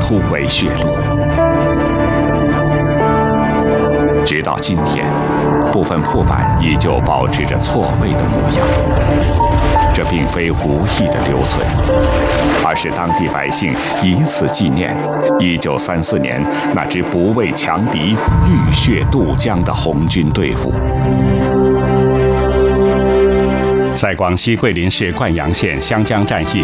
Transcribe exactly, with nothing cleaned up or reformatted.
突围血路。直到今天，部分破板依旧保持着错位的模样。这并非无意的留存，而是当地百姓以此纪念一九三四年那支不畏强敌、浴血渡江的红军队伍。 在广西桂林市灌阳县湘江战役